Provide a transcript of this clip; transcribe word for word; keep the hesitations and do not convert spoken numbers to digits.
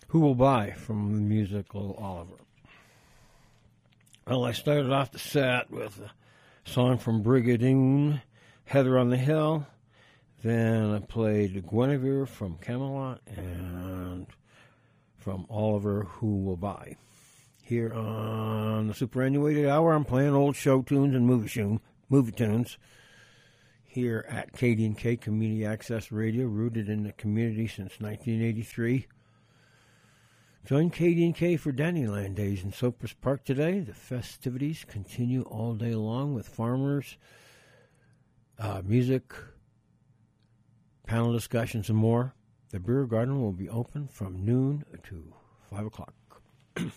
Who Will Buy from the musical Oliver. Well, I started off the set with a song from Brigadoon, Heather on the Hill. Then I played Guinevere from Camelot and from Oliver, Who Will Buy. Here on the Superannuated Hour, I'm playing old show tunes and movie, tune, movie tunes. Here at K D and K Community Access Radio, rooted in the community since nineteen eighty-three. Join K D and K for Dannyland Days in Cypress Park today. The festivities continue all day long with farmers, uh, music, panel discussions, and more. The beer garden will be open from noon to five o'clock.